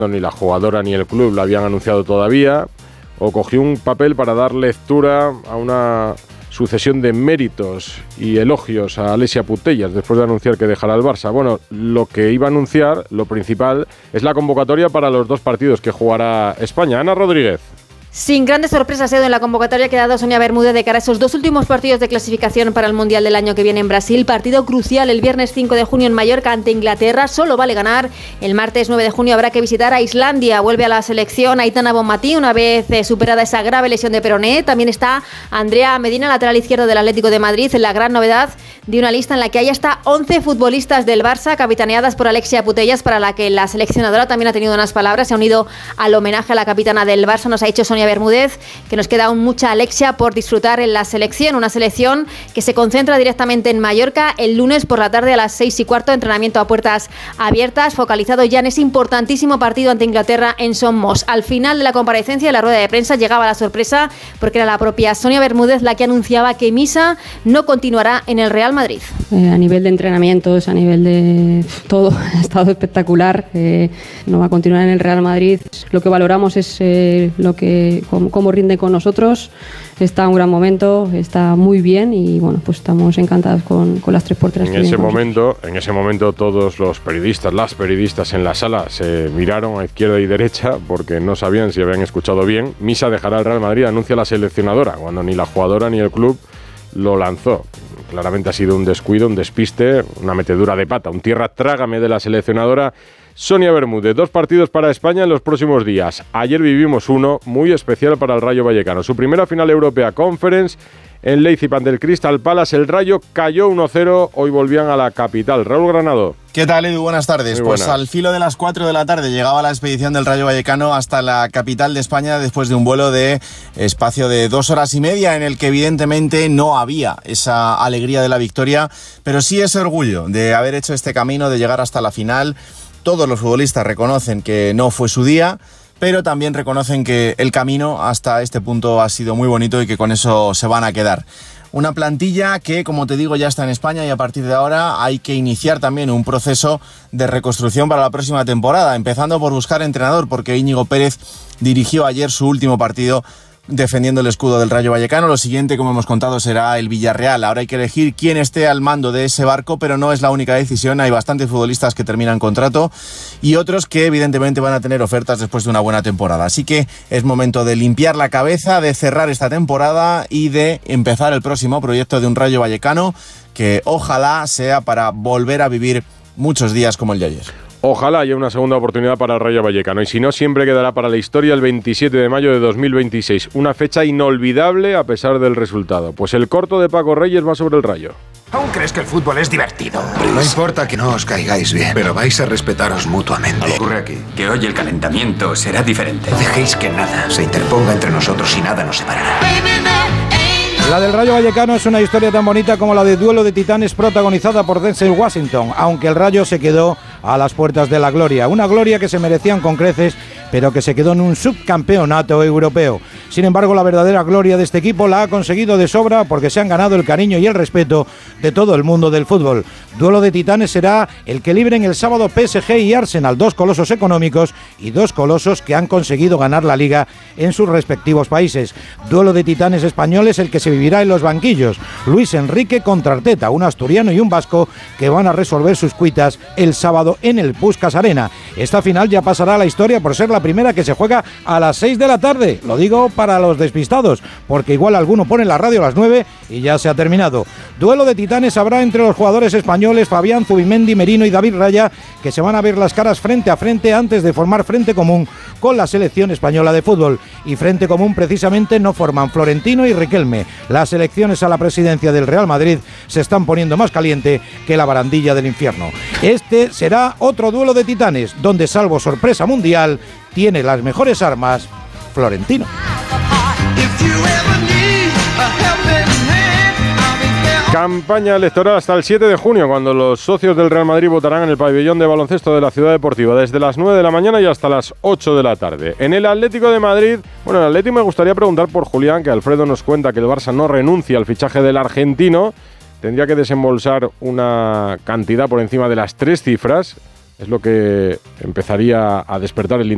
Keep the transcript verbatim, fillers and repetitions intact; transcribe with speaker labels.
Speaker 1: ni la jugadora ni el club lo habían anunciado todavía, o cogió un papel para dar lectura a una sucesión de méritos y elogios a Alessia Putellas después de anunciar que dejará el Barça. Bueno, lo que iba a anunciar, lo principal, es la convocatoria para los dos partidos que jugará España. Ana Rodríguez.
Speaker 2: Sin grandes sorpresas, Edu, en la convocatoria que ha dado Sonia Bermúdez de cara a esos dos últimos partidos de clasificación para el Mundial del año que viene en Brasil. Partido crucial el viernes cinco de junio en Mallorca ante Inglaterra. Solo vale ganar. El martes nueve de junio habrá que visitar a Islandia. Vuelve a la selección Aitana Bonmatí una vez eh, superada esa grave lesión de peroné. También está Andrea Medina, lateral izquierdo del Atlético de Madrid, la gran novedad de una lista en la que hay hasta once futbolistas del Barça, capitaneadas por Alessia Putellas, para la que la seleccionadora también ha tenido unas palabras. Se ha unido al homenaje a la capitana del Barça. Nos ha dicho Sonia Bermúdez que nos queda aún mucha Alessia por disfrutar en la selección, una selección que se concentra directamente en Mallorca el lunes por la tarde a las seis y cuarto, entrenamiento a puertas abiertas, focalizado ya en ese importantísimo partido ante Inglaterra en Son Moss. Al final de la comparecencia de la rueda de prensa llegaba la sorpresa, porque era la propia Sonia Bermúdez la que anunciaba que Misa no continuará en el Real Madrid.
Speaker 3: Eh, a nivel de entrenamientos, a nivel de todo, ha estado espectacular. Eh, no va a continuar en el Real Madrid. Lo que valoramos es eh, lo que cómo, cómo rinde con nosotros. Está en un gran momento, está muy bien y bueno, pues estamos encantados con, con las tres porteras.
Speaker 1: En ese momento, en ese momento todos los periodistas, las periodistas en la sala se miraron a izquierda y derecha porque no sabían si habían escuchado bien. Misa dejará el Real Madrid, anuncia la seleccionadora, cuando ni la jugadora ni el club lo lanzó. Claramente ha sido un descuido, un despiste, una metedura de pata, un tierra trágame de la seleccionadora Sonia Bermúdez. Dos partidos para España en los próximos días. Ayer vivimos uno muy especial para el Rayo Vallecano. Su primera final europea Conference en Leipzig ante el Crystal Palace. El Rayo cayó uno cero. Hoy volvían a la capital. Raúl Granado.
Speaker 4: ¿Qué tal, Edu? Buenas tardes.
Speaker 1: Muy
Speaker 4: pues
Speaker 1: buenas.
Speaker 4: Al filo de las cuatro de la tarde llegaba la expedición del Rayo Vallecano hasta la capital de España después de un vuelo de espacio de dos horas y media en el que evidentemente no había esa alegría de la victoria, pero sí ese orgullo de haber hecho este camino, de llegar hasta la final. Todos los futbolistas reconocen que no fue su día, pero también reconocen que el camino hasta este punto ha sido muy bonito y que con eso se van a quedar. Una plantilla que, como te digo, ya está en España y a partir de ahora hay que iniciar también un proceso de reconstrucción para la próxima temporada, empezando por buscar entrenador, porque Íñigo Pérez dirigió ayer su último partido defendiendo el escudo del Rayo Vallecano. Lo siguiente, como hemos contado, será el Villarreal. Ahora hay que elegir quién esté al mando de ese barco, pero no es la única decisión. Hay bastantes futbolistas que terminan contrato y otros que evidentemente van a tener ofertas después de una buena temporada. Así que es momento de limpiar la cabeza, de cerrar esta temporada y de empezar el próximo proyecto de un Rayo Vallecano que ojalá sea para volver a vivir muchos días como el de ayer.
Speaker 1: Ojalá haya una segunda oportunidad para el Rayo Vallecano y si no, siempre quedará para la historia el veintisiete de mayo de dos mil veintiséis. Una fecha inolvidable a pesar del resultado. Pues el corto de Paco Reyes va sobre el Rayo.
Speaker 5: ¿Aún crees que el fútbol es divertido?
Speaker 6: No importa que no os caigáis bien, pero vais a respetaros mutuamente.
Speaker 5: ¿Qué ocurre aquí? Que hoy el calentamiento será diferente.
Speaker 6: Dejéis que nada se interponga entre nosotros y nada nos separará.
Speaker 7: La del Rayo Vallecano es una historia tan bonita como la de Duelo de Titanes protagonizada por Denzel Washington, aunque el Rayo se quedó a las puertas de la gloria. Una gloria que se merecían con creces, pero que se quedó en un subcampeonato europeo. Sin embargo, la verdadera gloria de este equipo la ha conseguido de sobra porque se han ganado el cariño y el respeto de todo el mundo del fútbol. Duelo de Titanes será el que libren el sábado P S G y Arsenal, dos colosos económicos y dos colosos que han conseguido ganar la Liga en sus respectivos países. Duelo de Titanes españoles el que se vivirá en los banquillos. Luis Enrique contra Arteta, un asturiano y un vasco que van a resolver sus cuitas el sábado en el Puskás Arena. Esta final ya pasará a la historia por ser la primera que se juega a las seis de la tarde. Lo digo para los despistados, porque igual alguno pone la radio a las nueve y ya se ha terminado. Duelo de Titanes habrá entre los jugadores españoles Fabián, Zubimendi, Merino y David Raya, que se van a ver las caras frente a frente antes de formar frente común con la selección española de fútbol. Y frente común precisamente no forman Florentino y Riquelme. Las elecciones a la presidencia del Real Madrid se están poniendo más caliente que la barandilla del infierno. Este será otro duelo de titanes, donde salvo sorpresa mundial, tiene las mejores armas Florentino.
Speaker 1: Campaña electoral hasta el siete de junio, cuando los socios del Real Madrid votarán en el pabellón de baloncesto de la Ciudad Deportiva, desde las nueve de la mañana y hasta las ocho de la tarde. En el Atlético de Madrid, bueno, en el Atlético me gustaría preguntar por Julián, que Alfredo nos cuenta que el Barça no renuncia al fichaje del argentino, tendría que desembolsar una cantidad por encima de las tres cifras, es lo que empezaría a despertar el interés